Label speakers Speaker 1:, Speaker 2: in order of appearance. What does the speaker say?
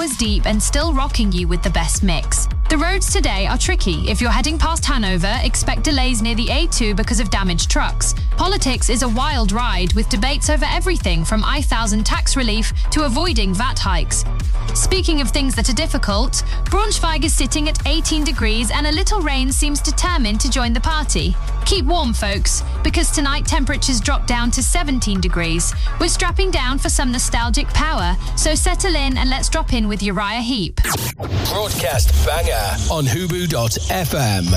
Speaker 1: hours deep and still rocking you with the best mix. The roads today are tricky. If you're heading past Hanover, expect delays near the A2 because of damaged trucks. Politics is a wild ride with debates over everything from I-1000 tax relief to avoiding VAT hikes. Speaking of things that are difficult, Braunschweig is sitting at 18 degrees and a little rain seems determined to join the party. Keep warm, folks, because tonight temperatures drop down to 17 degrees. We're strapping down for some nostalgic power, so settle in and let's drop in with Uriah Heep.
Speaker 2: Broadcast banger on Hubu.fm.